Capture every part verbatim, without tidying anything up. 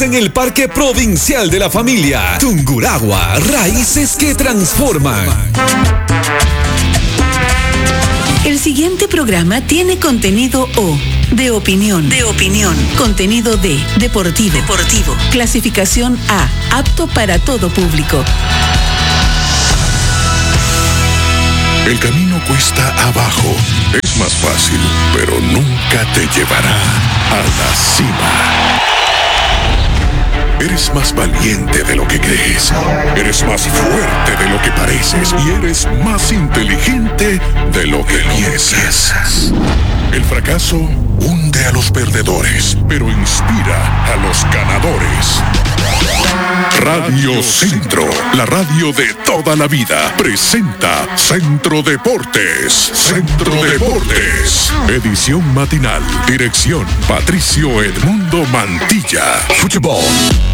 En el Parque Provincial de la Familia, Tungurahua, raíces que transforman. El siguiente programa tiene contenido O, de opinión, de opinión, contenido D, deportivo, deportivo, clasificación A, apto para todo público. El camino cuesta abajo, es más fácil, pero nunca te llevará a la cima. Eres más valiente de lo que crees, eres más fuerte de lo que pareces y eres más inteligente de lo que piensas. El fracaso hunde a los perdedores, pero inspira a los ganadores. Radio Centro, la radio de toda la vida, presenta Centro Deportes. Centro Deportes, edición matinal, dirección Patricio Edmundo Mantilla. Fútbol.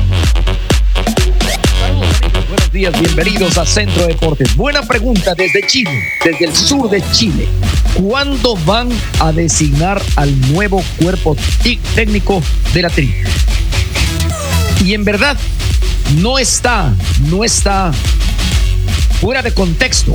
Buenos días, bienvenidos a Centro Deportes. Buena pregunta desde Chile, desde el sur de Chile. ¿Cuándo van a designar al nuevo cuerpo técnico de la Tri? Y en verdad, no está, no está fuera de contexto.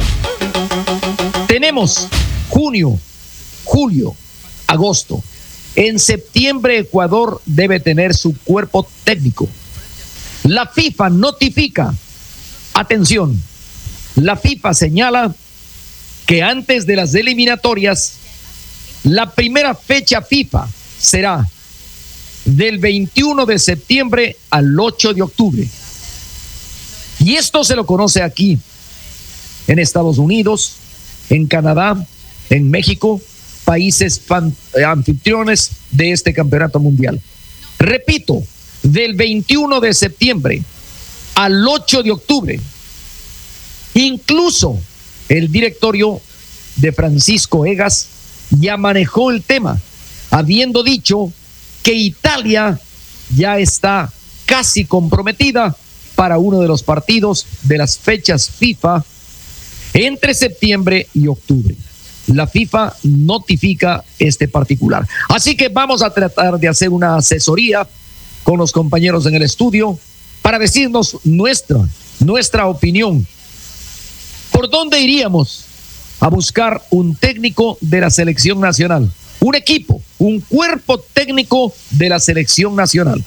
Tenemos junio, julio, agosto. En septiembre Ecuador debe tener su cuerpo técnico. La FIFA notifica, atención, la FIFA señala que antes de las eliminatorias, la primera fecha FIFA será del veintiuno de septiembre al ocho de octubre. Y esto se lo conoce aquí, en Estados Unidos, en Canadá, en México, países fan, eh, anfitriones de este campeonato mundial. Repito, del veintiuno de septiembre al ocho de octubre. Incluso el directorio de Francisco Egas ya manejó el tema, habiendo dicho que Italia ya está casi comprometida para uno de los partidos de las fechas FIFA entre septiembre y octubre. La FIFA notifica este particular. Así que vamos a tratar de hacer una asesoría con los compañeros en el estudio para decirnos nuestra, nuestra opinión. ¿Por dónde iríamos a buscar un técnico de la selección nacional? Un equipo, un cuerpo técnico de la selección nacional.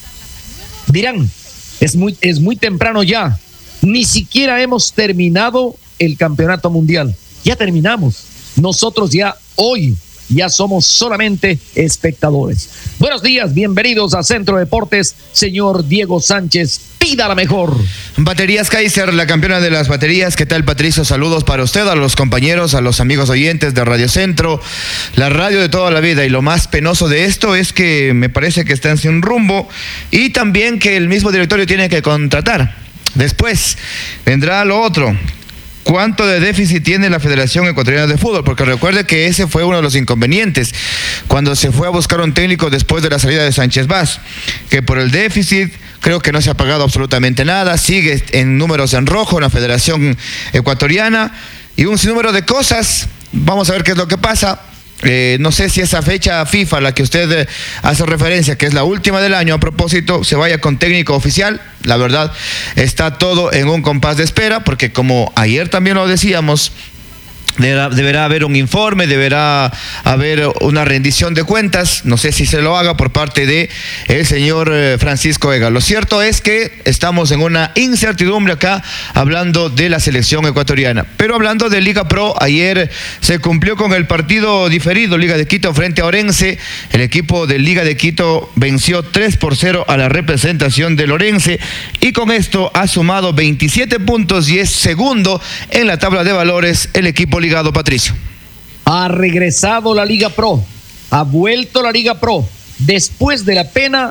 Dirán, es muy, es muy temprano ya. Ni siquiera hemos terminado el campeonato mundial. Ya terminamos. Nosotros ya hoy ya somos solamente espectadores. Buenos días, bienvenidos a Centro Deportes. Señor Diego Sánchez, pida la mejor. Baterías Kaiser, la campeona de las baterías. ¿Qué tal, Patricio? Saludos para usted, a los compañeros, a los amigos oyentes de Radio Centro, la radio de toda la vida. Y lo más penoso de esto es que me parece que están sin rumbo y también que el mismo directorio tiene que contratar. Después vendrá lo otro. ¿Cuánto de déficit tiene la Federación Ecuatoriana de Fútbol? Porque recuerde que ese fue uno de los inconvenientes cuando se fue a buscar un técnico después de la salida de Sánchez Vaz, que por el déficit creo que no se ha pagado absolutamente nada, sigue en números en rojo la Federación Ecuatoriana y un sinnúmero de cosas. Vamos a ver qué es lo que pasa. Eh, no sé si esa fecha FIFA a la que usted eh, hace referencia, que es la última del año a propósito, se vaya con técnico oficial. La verdad, está todo en un compás de espera, porque como ayer también lo decíamos, deberá, deberá haber un informe, deberá haber una rendición de cuentas. No sé si se lo haga por parte de el señor eh, Francisco Egas. Lo cierto es que estamos en una incertidumbre acá hablando de la selección ecuatoriana. Pero hablando de Liga Pro, ayer se cumplió con el partido diferido, Liga de Quito frente a Orense. El equipo de Liga de Quito venció tres por cero a la representación del Orense y con esto ha sumado veintisiete puntos y es segundo en la tabla de valores el equipo ligado, Patricio. Ha regresado la Liga Pro, ha vuelto la Liga Pro después de la pena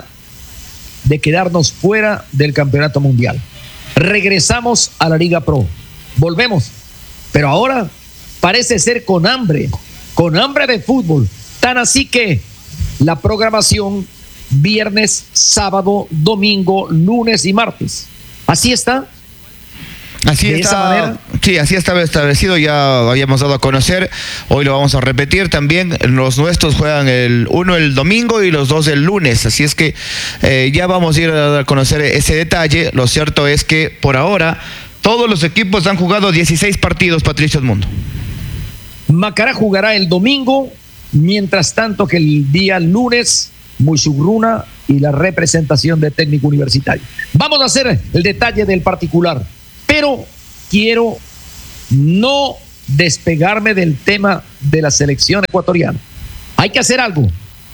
de quedarnos fuera del campeonato mundial. Regresamos a la Liga Pro, volvemos, pero ahora parece ser con hambre, con hambre de fútbol, tan así que la programación viernes, sábado, domingo, lunes y martes. Así está. Así de está, esa manera. Sí, así estaba establecido, ya habíamos dado a conocer, hoy lo vamos a repetir también, los nuestros juegan el uno el domingo y los dos el lunes, así es que eh, ya vamos a ir a dar a conocer ese detalle. Lo cierto es que por ahora todos los equipos han jugado dieciséis partidos, Patricio Edmundo. Macará jugará el domingo, mientras tanto que el día lunes, Musugruna y la representación de técnico universitario. Vamos a hacer el detalle del particular, pero quiero no despegarme del tema de la selección ecuatoriana. Hay que hacer algo.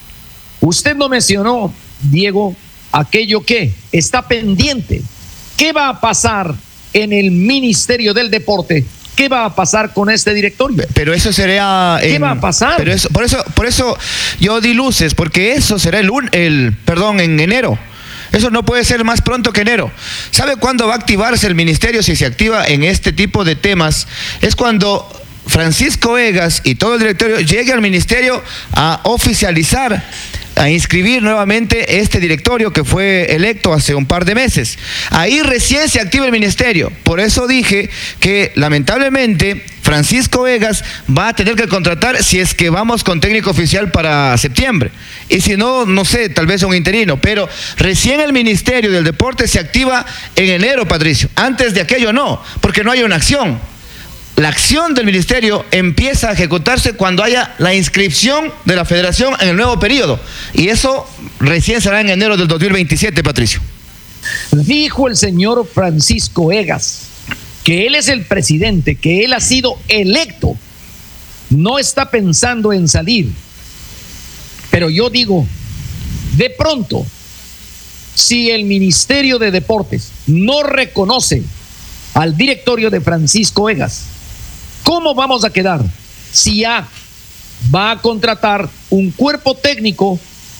Usted no mencionó, Diego, aquello que está pendiente. ¿Qué va a pasar en el Ministerio del Deporte? ¿Qué va a pasar con este directorio? Pero eso sería... ¿Qué en, va a pasar? Pero eso, por eso, por eso yo di luces, porque eso será el, el, perdón, en enero. Eso no puede ser más pronto que enero. ¿Sabe cuándo va a activarse el ministerio? Si se activa en este tipo de temas, es cuando Francisco Egas y todo el directorio llegue al ministerio a oficializar, a inscribir nuevamente este directorio que fue electo hace un par de meses. Ahí recién se activa el ministerio. Por eso dije que lamentablemente Francisco Egas va a tener que contratar si es que vamos con técnico oficial para septiembre. Y si no, no sé, tal vez un interino. Pero recién el Ministerio del Deporte se activa en enero, Patricio. Antes de aquello no, porque no hay una acción. La acción del ministerio empieza a ejecutarse cuando haya la inscripción de la federación en el nuevo periodo. Y eso recién será en enero del dos mil veintisiete, Patricio. Dijo el señor Francisco Egas que él es el presidente, que él ha sido electo. No está pensando en salir. Pero yo digo, de pronto, si el Ministerio de Deportes no reconoce al directorio de Francisco Egas, ¿cómo vamos a quedar si ya va a contratar un cuerpo técnico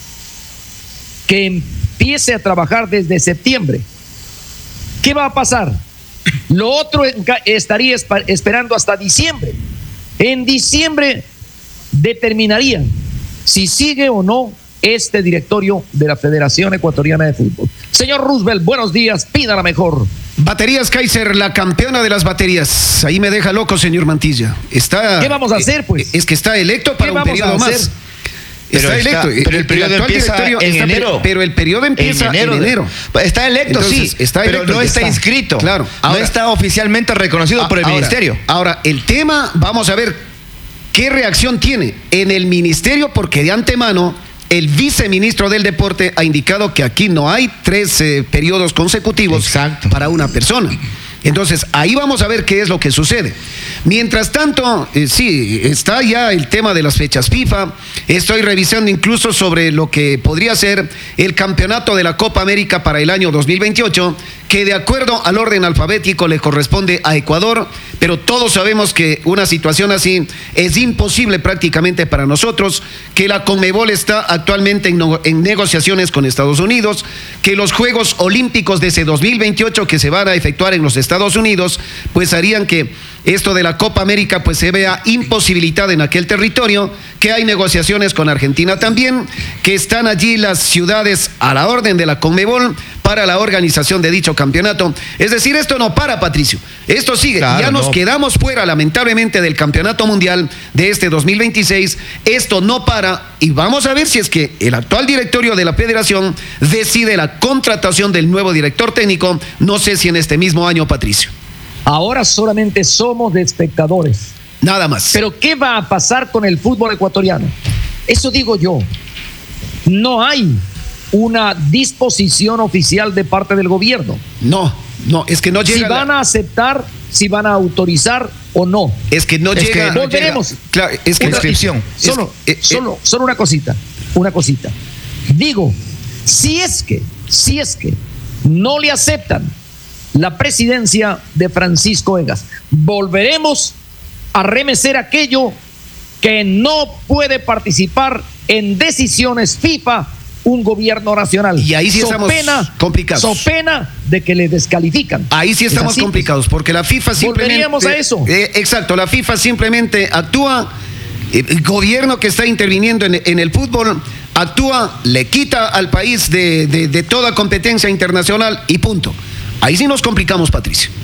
que empiece a trabajar desde septiembre? ¿Qué va a pasar? Lo otro estaría esperando hasta diciembre. En diciembre determinarían si sigue o no este directorio de la Federación Ecuatoriana de Fútbol. Señor Roosevelt, buenos días, pida la mejor. Baterías Kaiser, la campeona de las baterías. Ahí me deja loco, señor Mantilla. Está, ¿Qué vamos a hacer, pues? Es que está electo para un periodo más. Pero está está, electo. Pero el periodo empieza en está, enero. Pero el periodo empieza en enero. En enero. Está electo, Entonces, sí, está pero electo, no está, está inscrito. Claro. Ahora, no está oficialmente reconocido a, por el ahora, ministerio. Ahora, el tema, vamos a ver qué reacción tiene en el ministerio, porque de antemano el viceministro del Deporte ha indicado que aquí no hay tres eh, periodos consecutivos. Exacto. Para una persona. Entonces, ahí vamos a ver qué es lo que sucede. Mientras tanto, eh, sí, está ya el tema de las fechas FIFA. Estoy revisando incluso sobre lo que podría ser el campeonato de la Copa América para el año dos mil veintiocho, que de acuerdo al orden alfabético le corresponde a Ecuador, pero todos sabemos que una situación así es imposible prácticamente para nosotros, que la Conmebol está actualmente en, no, en negociaciones con Estados Unidos, que los Juegos Olímpicos de ese dos mil veintiocho que se van a efectuar en los Estados Unidos, pues harían que esto de la Copa América pues se vea imposibilitada en aquel territorio, que hay negociaciones con Argentina también, que están allí las ciudades a la orden de la Conmebol para la organización de dicho campeonato. Es decir, esto no para, Patricio, esto sigue. Claro, ya nos no. quedamos fuera lamentablemente del campeonato mundial de este dos mil veintiséis, esto no para, y vamos a ver si es que el actual directorio de la federación decide la contratación del nuevo director técnico, no sé si en este mismo año, Patricio. Ahora solamente somos de espectadores. Nada más. Pero ¿qué va a pasar con el fútbol ecuatoriano? Eso digo yo. No hay una disposición oficial de parte del gobierno. No, no, es que no llega. Si van a aceptar, si van a autorizar o no. Es que no es llega. Que volveremos. No llega. Claro, es que una, inscripción. Solo, es, eh, solo, eh, solo una cosita, una cosita. Digo, si es que, si es que no le aceptan la presidencia de Francisco Egas, volveremos a remecer aquello que no puede participar en decisiones FIFA un gobierno nacional. Y ahí sí so estamos pena, complicados. So pena de que le descalifican. Ahí sí estamos complicados, porque la FIFA simplemente... Volveríamos a eso. Eh, exacto, la FIFA simplemente actúa, eh, el gobierno que está interviniendo en, en el fútbol actúa, le quita al país de, de, de toda competencia internacional y punto. Ahí sí nos complicamos, Patricio.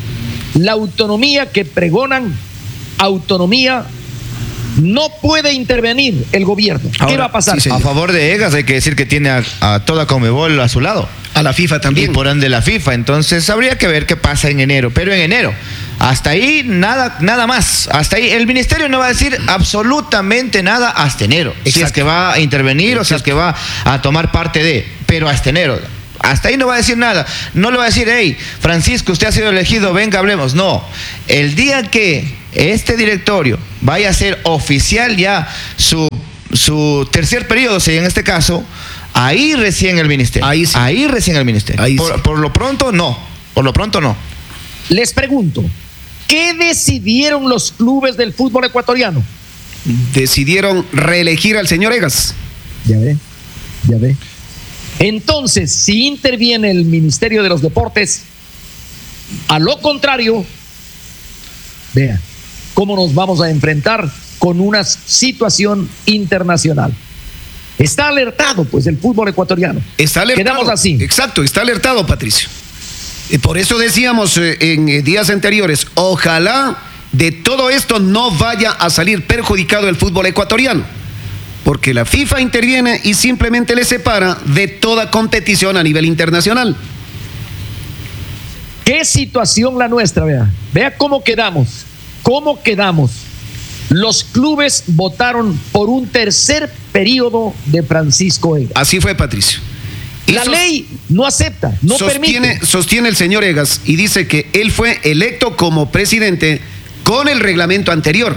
la autonomía que pregonan, autonomía, no puede intervenir el gobierno. Ahora, ¿qué va a pasar? Sí, a favor de Egas hay que decir que tiene a, a toda Conmebol a su lado. A la FIFA también. Y por ende la FIFA. Entonces habría que ver qué pasa en enero. Pero en enero, hasta ahí nada, nada más. Hasta ahí el ministerio no va a decir absolutamente nada hasta enero. Exacto. Si es que va a intervenir. Exacto. O si es que va a tomar parte de. Pero hasta enero. Hasta ahí no va a decir nada. No le va a decir, hey, Francisco, usted ha sido elegido, venga, hablemos. No. El día que este directorio vaya a ser oficial ya su, su tercer periodo, si en este caso, ahí recién el ministerio. Ahí sí. Ahí recién el ministerio. Ahí por, sí. por lo pronto, no. Por lo pronto, no. Les pregunto, ¿qué decidieron los clubes del fútbol ecuatoriano? Decidieron reelegir al señor Egas. Ya ve, ya ve. Entonces, si interviene el Ministerio de los Deportes, a lo contrario, vea cómo nos vamos a enfrentar con una situación internacional. Está alertado, pues, el fútbol ecuatoriano. Está alertado. Quedamos así. Exacto, está alertado, Patricio. Y por eso decíamos eh, en eh, días anteriores, ojalá de todo esto no vaya a salir perjudicado el fútbol ecuatoriano. Porque la FIFA interviene y simplemente le separa de toda competición a nivel internacional. ¿Qué situación la nuestra? Vea, vea cómo quedamos, cómo quedamos. Los clubes votaron por un tercer periodo de Francisco Egas. Así fue, Patricio. Y la sos, ley no acepta, no sostiene, permite. Sostiene el señor Egas y dice que él fue electo como presidente con el reglamento anterior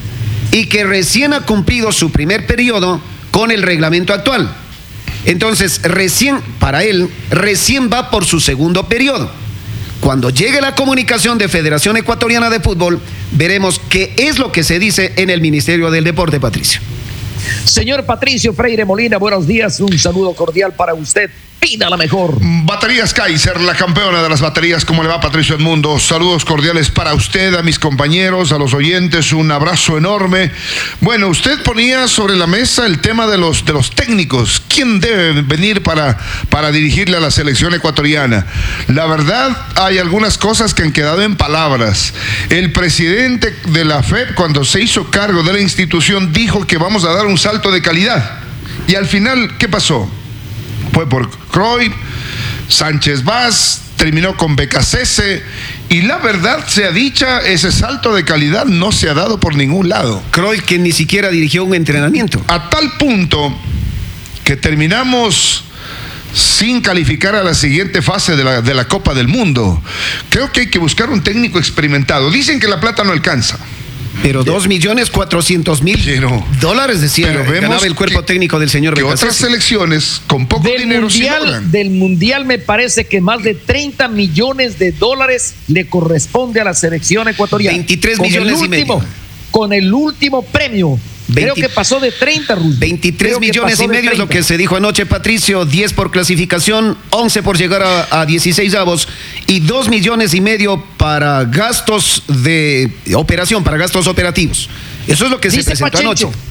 y que recién ha cumplido su primer periodo con el reglamento actual. Entonces, recién, para él, recién va por su segundo periodo. Cuando llegue la comunicación de Federación Ecuatoriana de Fútbol, veremos qué es lo que se dice en el Ministerio del Deporte, Patricio. Señor Patricio Freire Molina, buenos días, un saludo cordial para usted. Pida la mejor. Baterías Kaiser, la campeona de las baterías. ¿Cómo le va, Patricio Edmundo? Saludos cordiales para usted, a mis compañeros, a los oyentes, un abrazo enorme. Bueno, usted ponía sobre la mesa el tema de los, de los técnicos. ¿Quién debe venir para, para dirigirle a la selección ecuatoriana? La verdad, hay algunas cosas que han quedado en palabras. El presidente de la F E P, cuando se hizo cargo de la institución, dijo que vamos a dar un salto de calidad. Y al final, ¿qué pasó? Fue por Cruyff, Sánchez Vaz, terminó con Becasese, y la verdad sea dicha, ese salto de calidad no se ha dado por ningún lado. Cruyff, que ni siquiera dirigió un entrenamiento. A tal punto que terminamos sin calificar a la siguiente fase de la, de la Copa del Mundo. Creo que hay que buscar un técnico experimentado. Dicen que la plata no alcanza. Pero dos millones cuatrocientos mil dólares decía, ganaba el cuerpo que, técnico del señor que Becasese. Otras selecciones con poco del dinero mundial, sí del mundial me parece que más de treinta millones de dólares le corresponde a la selección ecuatoriana. veintitrés con millones el último, y medio. Con el último premio. veinte, Creo que pasó de treinta, Rus. veintitrés millones y medio es lo que se dijo anoche, Patricio. diez por clasificación, once por llegar a, a dieciséis avos y dos millones y medio para gastos de operación, para gastos operativos. Eso es lo que se Dice presentó Pachencho, anoche.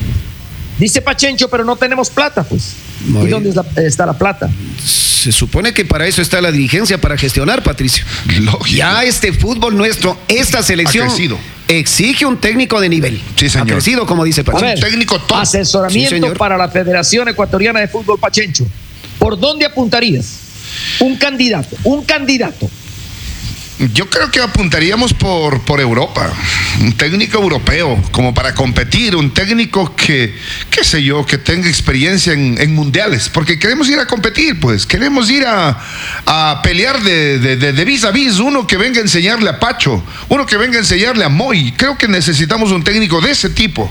Dice Pachencho, pero no tenemos plata, pues. Muy ¿Y dónde está, está la plata? Se supone que para eso está la dirigencia, para gestionar, Patricio. Lógico. Ya este fútbol nuestro, esta selección Ha crecido. exige un técnico de nivel. Sí, señor. Ha crecido, como dice A Patricio. ver, técnico top. asesoramiento Sí, señor. para la Federación Ecuatoriana de Fútbol, Pachencho. ¿Por dónde apuntarías? Un candidato, un candidato. Yo creo que apuntaríamos por, por Europa, un técnico europeo, como para competir, un técnico que, qué sé yo, que tenga experiencia en, en mundiales, porque queremos ir a competir, pues, queremos ir a, a pelear de, de, de, de vis a vis, uno que venga a enseñarle a Pacho, uno que venga a enseñarle a Moy. Creo que necesitamos un técnico de ese tipo,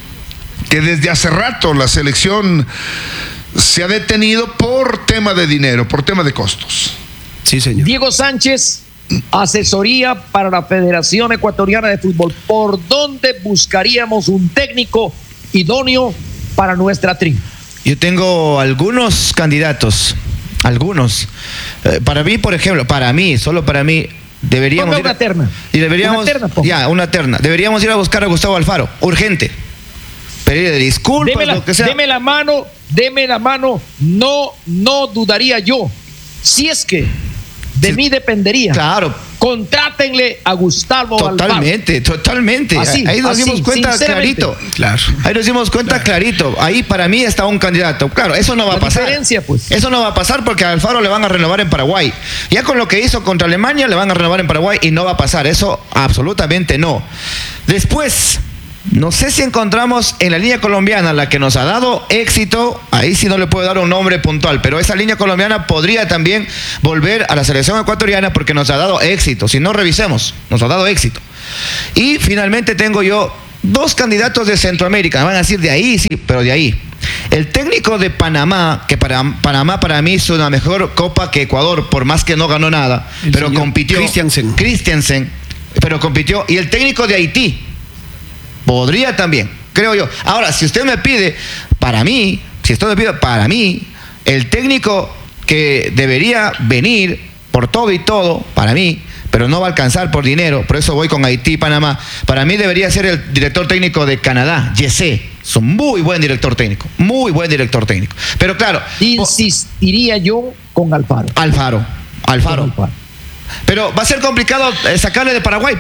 que desde hace rato la selección se ha detenido por tema de dinero, por tema de costos. Sí, señor. Diego Sánchez, asesoría para la Federación Ecuatoriana de Fútbol. ¿Por dónde buscaríamos un técnico idóneo para nuestra tri? Yo tengo algunos candidatos, algunos. Eh, para mí, por ejemplo, para mí, solo para mí, deberíamos Ponga ir a, una terna. y deberíamos, Una terna, ponga. ya, una terna. Deberíamos ir a buscar a Gustavo Alfaro, urgente. Pedirle disculpas, Deme la, lo que sea. deme la mano, deme la mano. No, no dudaría yo. Si es que de Sí. mí dependería. Claro. Contrátenle a Gustavo Totalmente, Alfaro. totalmente. Así, ahí nos así, dimos cuenta clarito. Claro. Ahí nos dimos cuenta claro. clarito. Ahí para mí está un candidato. Claro, eso no va La a pasar. diferencia, pues. Eso no va a pasar porque a Alfaro le van a renovar en Paraguay. Ya con lo que hizo contra Alemania le van a renovar en Paraguay y no va a pasar. Eso absolutamente no. Después, no sé si encontramos en la línea colombiana la que nos ha dado éxito, ahí sí no le puedo dar un nombre puntual, pero esa línea colombiana podría también volver a la selección ecuatoriana porque nos ha dado éxito. Si no, revisemos, nos ha dado éxito. Y finalmente tengo yo dos candidatos de Centroamérica, me van a decir de ahí, sí, pero de ahí. El técnico de Panamá, que para Panamá para mí hizo una mejor copa que Ecuador, por más que no ganó nada, el pero compitió. Christiansen. Christiansen, pero compitió. Y el técnico de Haití, podría también, creo yo. Ahora, si usted me pide, para mí, si usted me pide, para mí, el técnico que debería venir por todo y todo, para mí, pero no va a alcanzar por dinero, por eso voy con Haití y Panamá, para mí debería ser el director técnico de Canadá, Jesse. Es un muy buen director técnico, muy buen director técnico. Pero claro... Insistiría yo con Alfaro. Alfaro, Alfaro. Con Alfaro. Pero va a ser complicado sacarle de Paraguay.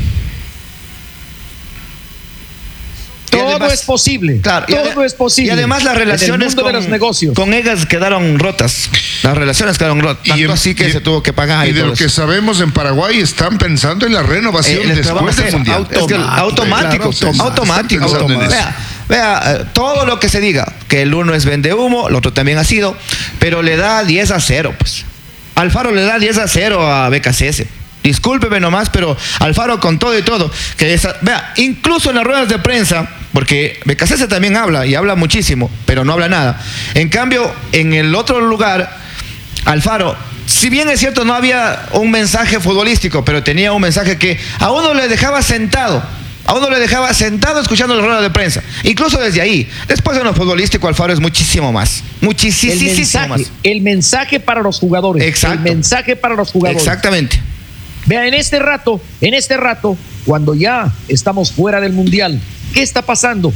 Todo además, es posible. Claro, todo y es posible. Y además las relaciones con, de los negocios. con Egas quedaron rotas. Las relaciones quedaron rotas. Tanto y en, así que y, se tuvo que pagar. Y, y de lo eso. que sabemos en Paraguay están pensando en la renovación eh, después del mundial. Automático, es que automático. Claro, automático. automático. Vea, vea eh, todo lo que se diga, que el uno es vende humo, el otro también ha sido, pero le da diez a cero, pues. Alfaro le da diez a cero a B K C S. Discúlpeme nomás, pero Alfaro con todo y todo, que esa, vea, incluso en las ruedas de prensa, porque B K C S también habla, y habla muchísimo, pero no habla nada. En cambio, en el otro lugar, Alfaro, si bien es cierto, no había un mensaje futbolístico, pero tenía un mensaje que a uno le dejaba sentado, a uno le dejaba sentado escuchando las ruedas de prensa, incluso desde ahí. Después de lo futbolístico, Alfaro es muchísimo más, muchísimo el mensaje, más. El mensaje para los jugadores. Exacto. El mensaje para los jugadores. Exactamente. Vea, en este rato, en este rato, cuando ya estamos fuera del mundial, ¿qué está pasando?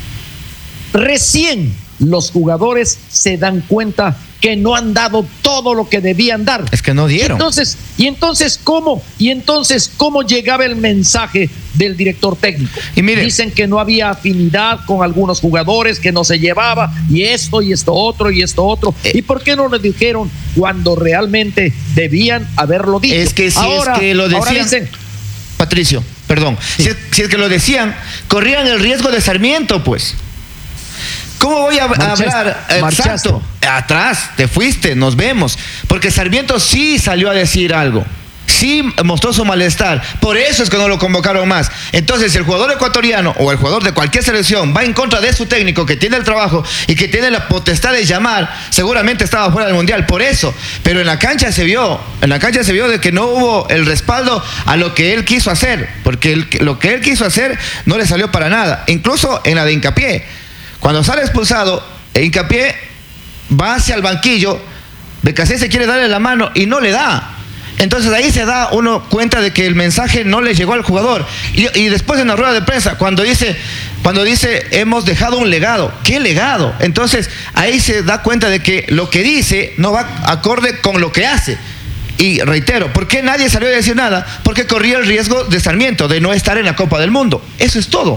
Recién los jugadores se dan cuenta que no han dado todo lo que debían dar. Es que no dieron. Y entonces, y entonces ¿cómo? Y entonces, ¿cómo llegaba el mensaje del director técnico? Y mire, dicen que no había afinidad con algunos jugadores, que no se llevaba, y esto, y esto otro, y esto otro. Eh, ¿Y por qué no lo dijeron cuando realmente debían haberlo dicho? Es que si ahora, es que lo decían, ahora dicen, Patricio, perdón, sí. si, es, si es que lo decían, corrían el riesgo de Sarmiento, pues. ¿Cómo voy a, a hablar? Exacto. Atrás, te fuiste, nos vemos. Porque Sarmiento sí salió a decir algo. Sí mostró su malestar. Por eso es que no lo convocaron más. Entonces, si el jugador ecuatoriano o el jugador de cualquier selección va en contra de su técnico que tiene el trabajo y que tiene la potestad de llamar, seguramente estaba fuera del mundial. Por eso. Pero en la cancha se vio, en la cancha se vio de que no hubo el respaldo a lo que él quiso hacer. Porque el, lo que él quiso hacer no le salió para nada. Incluso en la de Hincapié. Cuando sale expulsado, Hincapié va hacia el banquillo, B K C S quiere darle la mano y no le da. Entonces ahí se da uno cuenta de que el mensaje no le llegó al jugador. Y, y después en la rueda de prensa, cuando dice, cuando dice hemos dejado un legado, ¿qué legado? Entonces ahí se da cuenta de que lo que dice no va acorde con lo que hace. Y reitero, ¿por qué nadie salió a decir nada? Porque corría el riesgo de Sarmiento, de no estar en la Copa del Mundo. Eso es todo.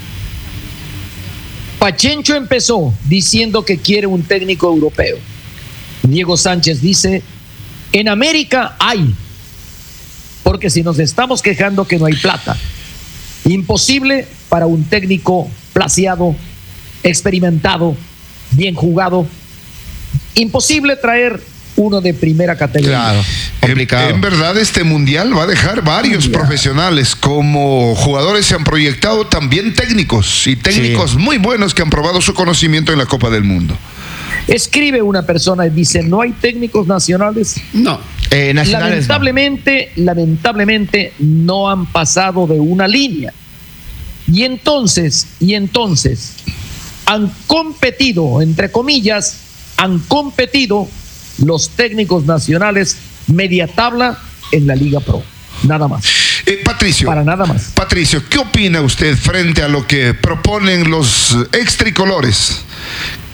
Pachencho empezó diciendo que quiere un técnico europeo. Diego Sánchez dice, en América hay, porque si nos estamos quejando que no hay plata, imposible para un técnico placeado, experimentado, bien jugado, imposible traer uno de primera categoría. Claro, complicado. En, en verdad este mundial va a dejar varios mundial. profesionales como jugadores se han proyectado, también técnicos y técnicos sí. muy buenos que han probado su conocimiento en la Copa del Mundo. Escribe una persona y dice, ¿no hay técnicos nacionales? No. Eh, nacionales lamentablemente, no. lamentablemente no han pasado de una línea. Y entonces, y entonces han competido, entre comillas, han competido los técnicos nacionales media tabla en la Liga Pro. Nada más. Eh, Patricio. Para nada más. Patricio, ¿qué opina usted frente a lo que proponen los ex tricolores?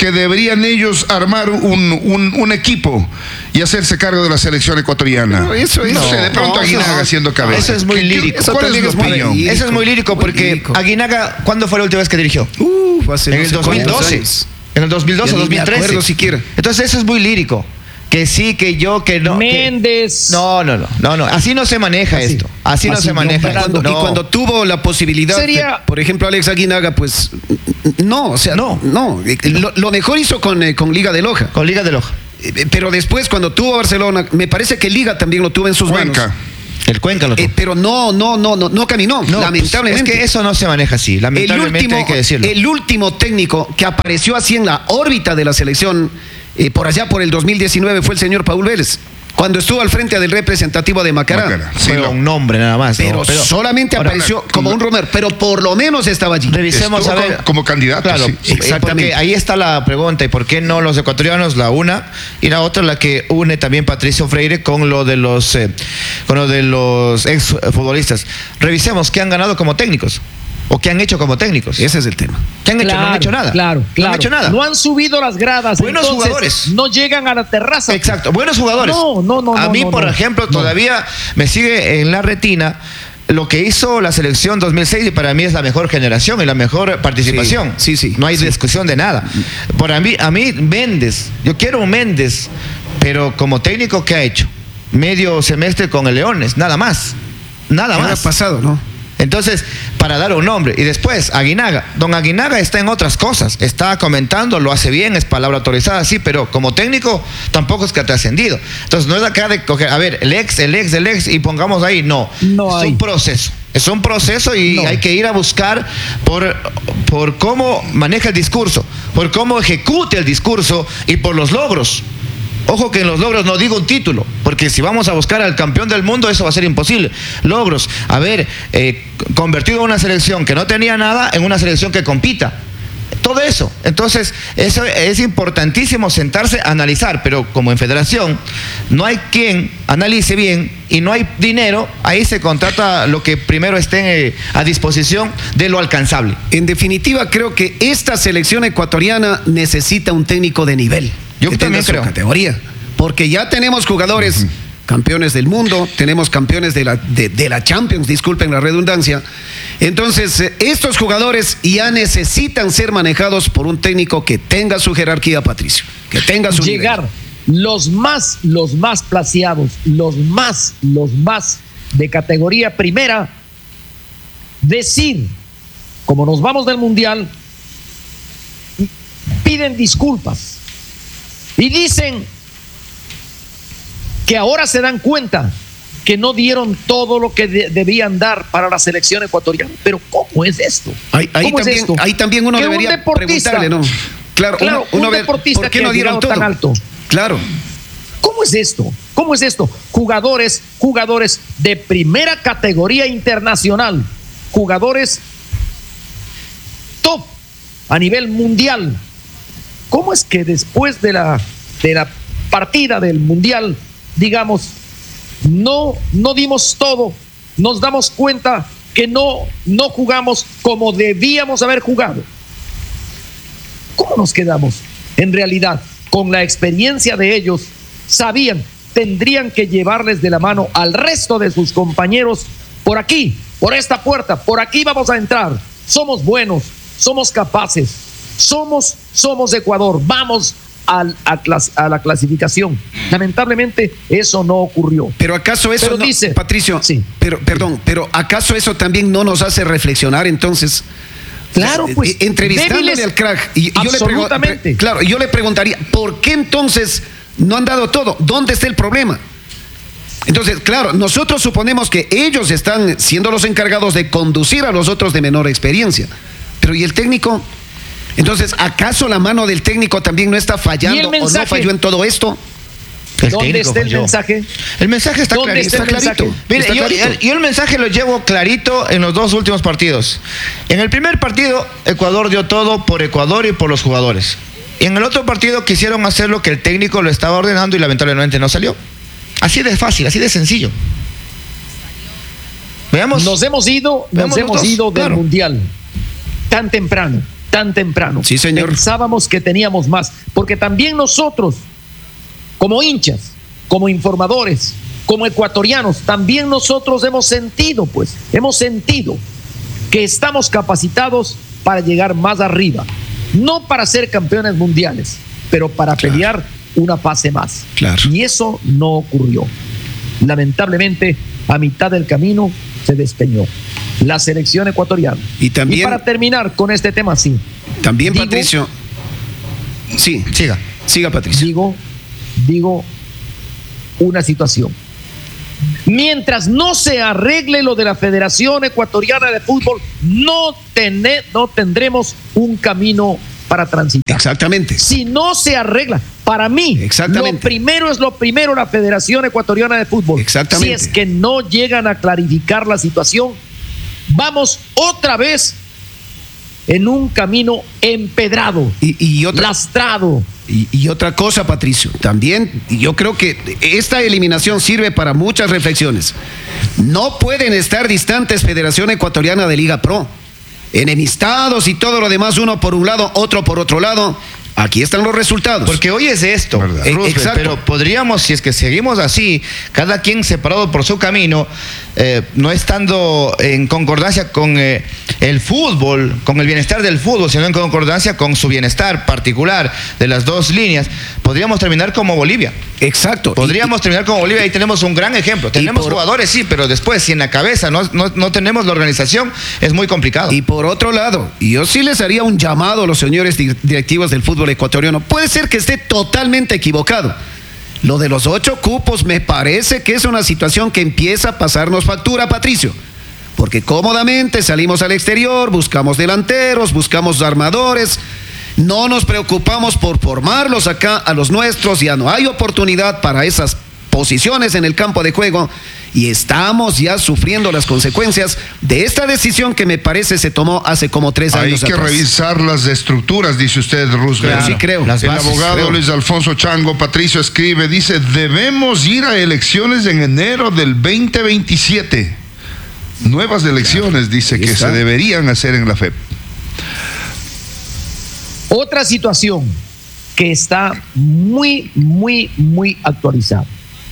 que deberían ellos armar un, un, un equipo y hacerse cargo de la selección ecuatoriana. Pero eso es- no sé, de pronto no, Aguinaga no. haciendo cabeza. Eso es muy ¿Qué- qué- lírico. Eso ¿Cuál es también tu es muy opinión? lírico. Eso es muy lírico Muy porque lírico. Aguinaga, ¿cuándo fue la última vez que dirigió? Uf, hace En no el sé dos mil cuántos doce. años. En el dos mil doce, Ya ni me dos mil trece. acuerdo siquiera. Entonces eso es muy lírico. Que sí, que yo, que no. que- Méndez. No, no, no, no, no. Así no se maneja Así. esto. Así, no Así, se yo, maneja. Fernando, esto. Y No. cuando tuvo la posibilidad, Sería- de- por ejemplo, Alex Aguinaga, pues no, o sea, No. no, no. Lo, lo mejor hizo con, eh, con Liga de Loja. Con Liga de Loja. Eh, Pero después, cuando tuvo Barcelona, me parece que Liga también lo tuvo en sus Cuenca. manos. El Cuenca lo tuvo. Eh, pero no, no, no, no, no caminó, No, lamentablemente. pues, es que eso no se maneja así. el Lamentablemente último, hay que decirlo. el último técnico que apareció así en la órbita de la selección, eh, por allá por el dos mil diecinueve, fue el señor Paul Vélez, cuando estuvo al frente del representativo de Macará. Macará. Sí, Fue lo- un nombre nada más. ¿no? Pero, solamente ahora, apareció como un rumor, pero por lo menos estaba allí. Revisemos Estuvo a ver. como- como candidato, Claro, sí. eh, Exactamente. porque ahí está la pregunta, ¿y por qué no los ecuatorianos? La una, y la otra la que une también Patricio Freire con lo de los eh, con lo de los ex futbolistas. Revisemos qué han ganado como técnicos o qué han hecho como técnicos. Ese es el tema. ¿Qué han hecho? No han hecho nada. Claro, No claro. han hecho nada. No han subido las gradas. Buenos entonces jugadores. No llegan a la terraza. Exacto, buenos jugadores. No, no, no, A no, mí, no, por no. ejemplo, No. todavía me sigue en la retina lo que hizo la selección dos mil seis y para mí es la mejor generación y la mejor participación. Sí, sí, sí, No hay sí. discusión de nada. Por a mí, a mí Méndez, yo quiero un Méndez, pero como técnico, ¿qué ha hecho? Medio semestre con el Leones, nada más. Nada ¿Qué ha más. pasado, no? Entonces, para dar un nombre. Y después, Aguinaga. Don Aguinaga está en otras cosas. Está comentando, lo hace bien, es palabra autorizada, sí, pero como técnico tampoco es que ha trascendido. Entonces, no es acá de coger, a ver, el ex, el ex, el ex, y pongamos ahí. No. No es hay. un proceso. Es un proceso y No. hay que ir a buscar por, por cómo maneja el discurso, por cómo ejecute el discurso y por los logros. Ojo que en los logros no digo un título, porque si vamos a buscar al campeón del mundo, eso va a ser imposible. Logros, a ver, eh, convertido a una selección que no tenía nada en una selección que compita. Todo eso. Entonces, eso es importantísimo sentarse a analizar, pero como en federación no hay quien analice bien y no hay dinero, ahí se contrata lo que primero esté eh, a disposición de lo alcanzable. En definitiva, creo que esta selección ecuatoriana necesita un técnico de nivel. Yo que también tenga su creo. categoría. Porque ya tenemos jugadores campeones del mundo, tenemos campeones de la, de, de la Champions, disculpen la redundancia. Entonces, eh, estos jugadores ya necesitan ser manejados por un técnico que tenga su jerarquía, Patricio. Que tenga su Llegar nivel. los más, los más placiados, los más, los más de categoría primera, decir, como nos vamos del Mundial, piden disculpas y dicen que ahora se dan cuenta que no dieron todo lo que de- debían dar para la selección ecuatoriana. Pero ¿cómo es esto? Ahí, ahí ¿Cómo es también, esto? ahí también uno Que un debería deportista- preguntarle, ¿no? Claro, Claro, uno, uno un ver, deportista ¿por qué que no ha dieron llegado todo? tan alto. Claro. ¿Cómo es esto? ¿Cómo es esto? Jugadores, jugadores de primera categoría internacional, jugadores top a nivel mundial. ¿Cómo es que después de la, de la partida del mundial, digamos, no, no dimos todo, nos damos cuenta que no, no jugamos como debíamos haber jugado? ¿Cómo nos quedamos? En realidad, con la experiencia de ellos, sabían, tendrían que llevarles de la mano al resto de sus compañeros por aquí, por esta puerta, por aquí vamos a entrar. Somos buenos, somos capaces, somos, somos Ecuador, vamos al- a, clas- a la clasificación. Lamentablemente, eso no ocurrió. Pero acaso eso Pero no, dice- Patricio, Sí. pero perdón, pero acaso eso también no nos hace reflexionar entonces. Claro, Eh, pues, eh, entrevistándole débiles, al crack y, y yo le pregu- absolutamente. claro, y yo le preguntaría, ¿por qué entonces no han dado todo? ¿Dónde está el problema? Entonces, claro, nosotros suponemos que ellos están siendo los encargados de conducir a los otros de menor experiencia. Pero ¿y el técnico? Entonces, ¿acaso la mano del técnico también no está ¿Y fallando el o no mensaje? falló en todo esto? El ¿Dónde técnico está el falló. mensaje? El mensaje está ¿Dónde clarito. está el clarito. mensaje? Mire, Está yo, clarito. el, yo el mensaje lo llevo clarito en los dos últimos partidos. En el primer partido, Ecuador dio todo por Ecuador y por los jugadores. Y en el otro partido quisieron hacer lo que el técnico lo estaba ordenando y lamentablemente no salió. Así de fácil, así de sencillo. Veamos. Nos hemos ido, nos Veamos los hemos dos, ido del claro. mundial tan temprano. tan temprano. Sí, señor. Pensábamos que teníamos más, porque también nosotros, como hinchas, como informadores, como ecuatorianos, también nosotros hemos sentido, pues, hemos sentido que estamos capacitados para llegar más arriba, no para ser campeones mundiales, pero para claro. pelear una fase más. Claro. Y eso no ocurrió. Lamentablemente, a mitad del camino se despeñó la selección ecuatoriana. Y también. Y para terminar con este tema, sí. También, digo, Patricio. Sí, siga. Siga, Patricio. Digo, digo una situación. Mientras no se arregle lo de la Federación Ecuatoriana de Fútbol, no, tener, no tendremos un camino para transitar. Exactamente. Si no se arregla, para mí, Exactamente. lo primero es lo primero, la Federación Ecuatoriana de Fútbol. Exactamente. Si es que no llegan a clarificar la situación, vamos otra vez en un camino empedrado, y, y otra, lastrado. Y, y otra cosa, Patricio, también yo creo que esta eliminación sirve para muchas reflexiones. No pueden estar distantes Federación Ecuatoriana de Liga Pro, enemistados y todo lo demás, uno por un lado, otro por otro lado. Aquí están los resultados. Porque hoy es esto, eh, Roosevelt, pero podríamos, si es que seguimos así, cada quien separado por su camino, eh, no estando en concordancia con eh, el fútbol, con el bienestar del fútbol, sino en concordancia con su bienestar particular de las dos líneas, podríamos terminar como Bolivia. Exacto. Podríamos y, terminar como Bolivia y tenemos un gran ejemplo. Tenemos por, jugadores, sí, pero después, si en la cabeza no, no, no tenemos la organización, es muy complicado. Y por otro lado, yo sí les haría un llamado a los señores directivos del fútbol ecuatoriano. Puede ser que esté totalmente equivocado. Lo de los ocho cupos me parece que es una situación que empieza a pasarnos factura, Patricio. Porque cómodamente salimos al exterior, buscamos delanteros, buscamos armadores, no nos preocupamos por formarlos acá a los nuestros, ya no hay oportunidad para esas posiciones en el campo de juego y estamos ya sufriendo las consecuencias de esta decisión que me parece se tomó hace como tres hay años Hay que atrás. revisar las estructuras, dice usted, Roosevelt. Claro, sí creo. Las el bases, abogado creo. Luis Alfonso Chango Patricio escribe, dice, debemos ir a elecciones en enero del veinte veintisiete. Nuevas elecciones, dice, que se deberían hacer en la F E P. Otra situación que está muy, muy, muy actualizada.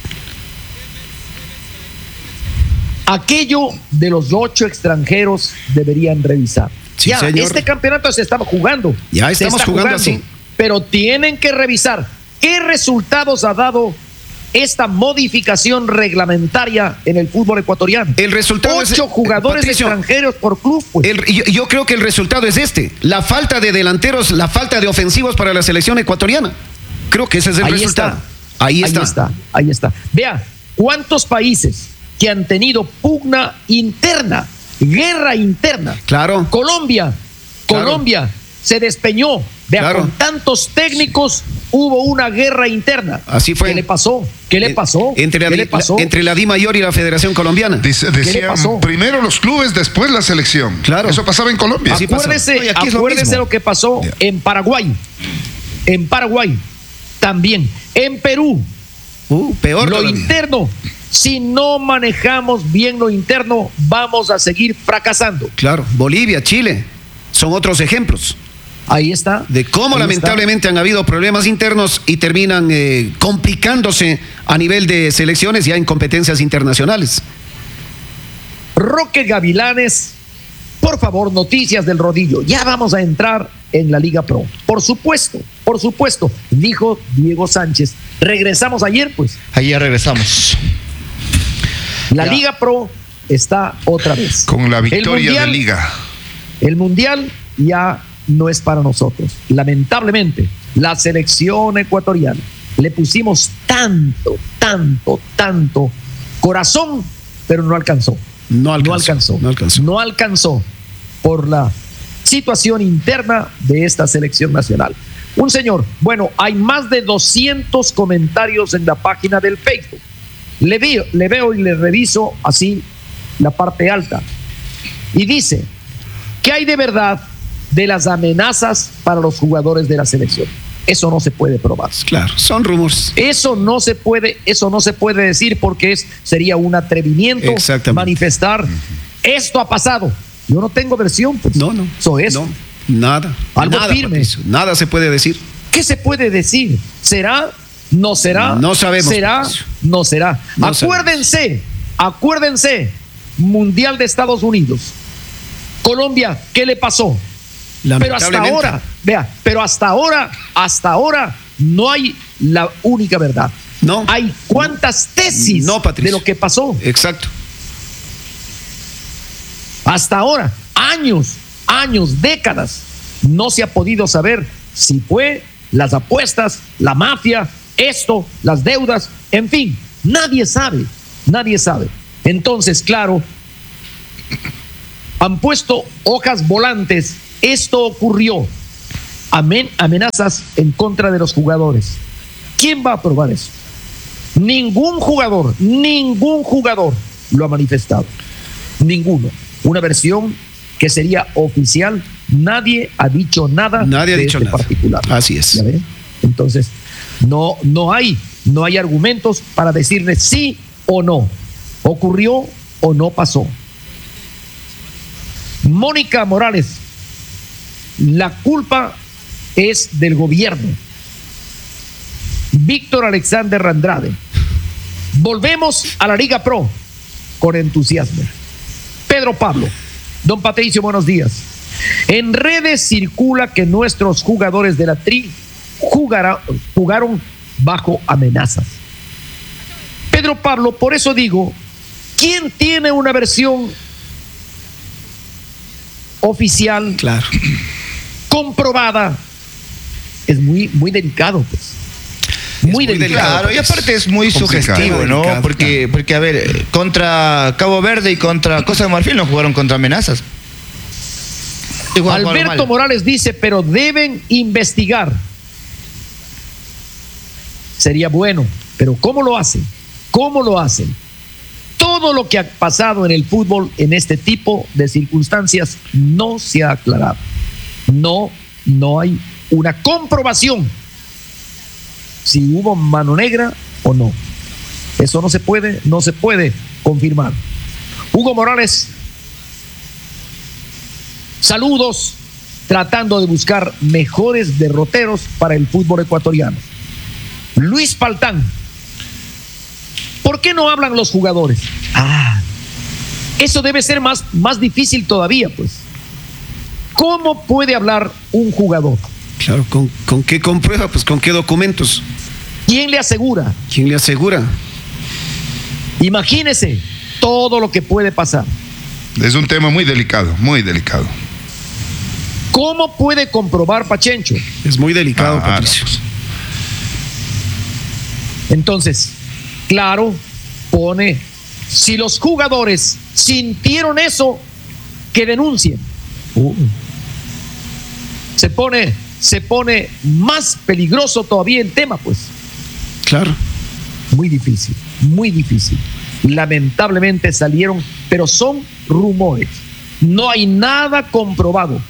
Aquello de los ocho extranjeros deberían revisar. Sí, ya, señor. Este campeonato se estaba jugando. Ya estamos jugando, jugando así. Pero tienen que revisar qué resultados ha dado esta modificación reglamentaria en el fútbol ecuatoriano. El resultado Ocho es, jugadores Patricio, extranjeros por club. Pues. El, yo, yo creo que el resultado es este: la falta de delanteros, la falta de ofensivos para la selección ecuatoriana. Creo que ese es el ahí resultado. Está. Ahí está. Ahí está. Ahí está. Vea cuántos países que han tenido pugna interna, guerra interna. Claro. Colombia, claro. Colombia se despeñó. Vea, claro. con tantos técnicos hubo una guerra interna. Así fue. ¿Qué le pasó? ¿Qué le pasó? Entre la, ¿Qué le pasó? La, entre la Di Mayor y la Federación Colombiana. Dice, decían, primero los clubes, después la selección. Claro. Eso pasaba en Colombia. Así acuérdese, no, aquí acuérdese lo, lo que pasó yeah. en Paraguay. En Paraguay también. En Perú. Uh, peor lo todavía. interno. Si no manejamos bien lo interno, vamos a seguir fracasando. Claro, Bolivia, Chile, son otros ejemplos. Ahí está. De cómo Ahí lamentablemente está. han habido problemas internos y terminan eh, complicándose a nivel de selecciones ya en competencias internacionales. Roque Gavilanes, por favor, noticias del rodillo. Ya vamos a entrar en la Liga Pro. Por supuesto, por supuesto, dijo Diego Sánchez. Regresamos ayer, pues. Ayer regresamos. La ya. Liga Pro está otra vez. Con la victoria mundial, de Liga. El Mundial ya no es para nosotros. Lamentablemente, la selección ecuatoriana le pusimos tanto, tanto, tanto corazón, pero no alcanzó. No alcanzó. No alcanzó. No alcanzó. No alcanzó por la situación interna de esta selección nacional. Un señor, bueno, hay más de doscientos comentarios en la página del Facebook. Le veo, le veo y le reviso así la parte alta. Y dice, ¿qué hay de verdad de las amenazas para los jugadores de la selección? Eso no se puede probar. Claro, son rumores. Eso no se puede, eso no se puede decir porque es, sería un atrevimiento manifestar. Uh-huh. Esto ha pasado. Yo no tengo versión, pues. No, no. Eso es. No, Nada. Algo nada, firme. Patricio, nada se puede decir. ¿Qué se puede decir? ¿Será? ¿No será? No sabemos, ¿Será? Patricio. No será. No acuérdense, acuérdense, Mundial de Estados Unidos. Colombia, ¿qué le pasó? Pero hasta Lamentablemente. ahora, vea, pero hasta ahora, hasta ahora no hay la única verdad. No. Hay cuántas tesis No, Patricio. de lo que pasó. Exacto. Hasta ahora, años, años, décadas, no se ha podido saber si fue las apuestas, la mafia, esto, las deudas, en fin, nadie sabe, nadie sabe. Entonces, claro, han puesto hojas volantes. Esto ocurrió. Amen- amenazas en contra de los jugadores. ¿Quién va a aprobar eso? Ningún jugador, ningún jugador lo ha manifestado. Ninguno. Una versión que sería oficial. Nadie ha dicho nada. Nadie ha de dicho este nada. particular. Así es. ¿Ya ven? Entonces, no, no hay, no hay argumentos para decirle sí o no. ¿Ocurrió o no pasó? Mónica Morales, la culpa es del gobierno. Víctor Alexander Andrade. Volvemos a la Liga Pro con entusiasmo. Pedro Pablo. Don Patricio, buenos días. En redes circula que nuestros jugadores de la Tri jugará, jugaron bajo amenazas. Pedro Pablo, por eso digo, ¿quién tiene una versión oficial, Claro. comprobada? Es muy, muy delicado, pues. Muy, muy delicado. delicado. Claro, y aparte es muy Complicado. sugestivo, ¿no? Delicado, Porque, porque, a ver, contra Cabo Verde y contra Costa de Marfil no jugaron contra amenazas. Igual jugaron Alberto mal. Morales dice, pero deben investigar. Sería bueno, pero ¿cómo lo hacen? ¿Cómo lo hacen? Todo lo que ha pasado en el fútbol en este tipo de circunstancias no se ha aclarado. No, no hay una comprobación si hubo mano negra o no. Eso no se puede, no se puede confirmar. Hugo Morales, saludos, tratando de buscar mejores derroteros para el fútbol ecuatoriano. Luis Paltán, ¿por qué no hablan los jugadores? Ah, eso debe ser más, más difícil todavía, pues. ¿Cómo puede hablar un jugador? Claro, ¿con, con qué comprueba? Pues con qué documentos. ¿Quién le asegura? ¿Quién le asegura? Imagínese todo lo que puede pasar. Es un tema muy delicado, muy delicado. ¿Cómo puede comprobar Pachencho? Es muy delicado, Ah, Patricio. Entonces, claro, pone, si los jugadores sintieron eso, que denuncien. Uh. Se pone, se pone más peligroso todavía el tema, pues. Claro. Muy difícil, muy difícil. Lamentablemente salieron, pero son rumores. No hay nada comprobado.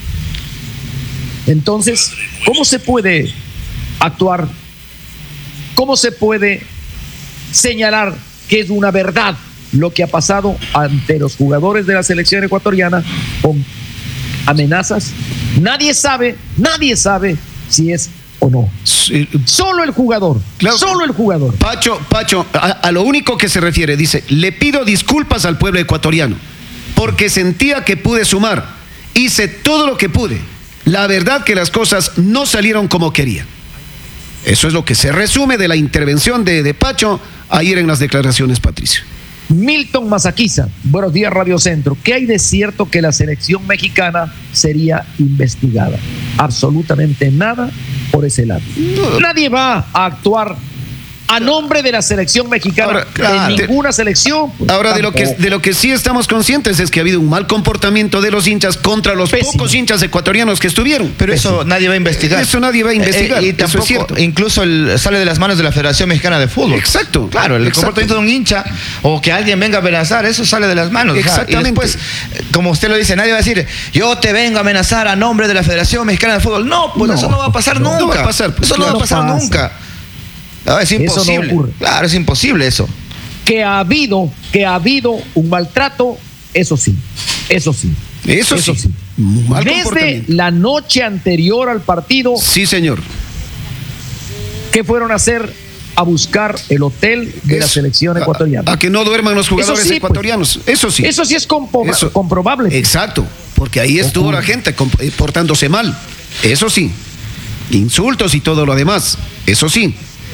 Entonces, ¿cómo se puede actuar? ¿Cómo se puede señalar que es una verdad lo que ha pasado ante los jugadores de la selección ecuatoriana con amenazas? Nadie sabe, nadie sabe si es o no. Sí, Solo el jugador, Claro. solo el jugador. Pacho, Pacho, a, a lo único que se refiere, dice, le pido disculpas al pueblo ecuatoriano, porque sentía que pude sumar, hice todo lo que pude. La verdad que las cosas no salieron como quería. Eso es lo que se resume de la intervención de, de Pacho ayer en las declaraciones, Patricio. Milton Mazaquiza, buenos días Radio Centro. ¿Qué hay de cierto que la selección mexicana sería investigada? Absolutamente nada por ese lado. Nadie va a actuar a nombre de la selección mexicana Ahora, claro, en ninguna selección. Pues, Ahora, de lo, que, tampoco. de lo que sí estamos conscientes es que ha habido un mal comportamiento de los hinchas contra los Pésimo. pocos hinchas ecuatorianos que estuvieron. Pero eso nadie va a investigar. Eso nadie va a investigar, Eh, y eso es tampoco, cierto. incluso el- sale de las manos de la Federación Mexicana de Fútbol. Exacto. Claro, el Exacto. comportamiento de un hincha o que alguien venga a amenazar, eso sale de las manos. o sea, Exactamente. y después, eh, como usted lo dice, nadie va a decir, yo te vengo a amenazar a nombre de la Federación Mexicana de Fútbol. No, pues No, eso no va a pasar no, nunca. no va a pasar, pues, eso no claro. va a pasar No pasa. nunca. No, es Eso no imposible. ocurre. Claro, es imposible eso. Que ha habido, que ha habido un maltrato, eso sí, eso sí. Eso, Eso sí. sí. Mal Desde comportamiento. la noche anterior al partido, Sí, señor. ¿qué fueron a hacer? A buscar el hotel de la Eso. selección A- ecuatoriana. A, que no duerman los jugadores Eso sí, pues. ecuatorianos. Eso sí. Eso sí es compro- Eso. comprobable. Exacto. Porque ahí estuvo Ocurre. la gente comp- eh, portándose mal. Eso sí. Insultos y todo lo demás. Eso sí.